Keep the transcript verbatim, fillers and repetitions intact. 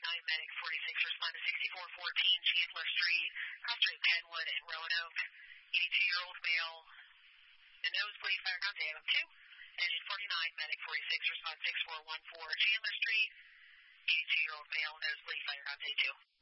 forty-nine, medic forty-six, respond to sixty-four fourteen Chandler Street, cross street Penwood and Roanoke. eighty-two-year-old male, the nosebleed, fireground A M two. Engine forty-nine, medic forty-six, respond six four one four Chandler Street. eighty-two-year-old male, nosebleed, fireground A two.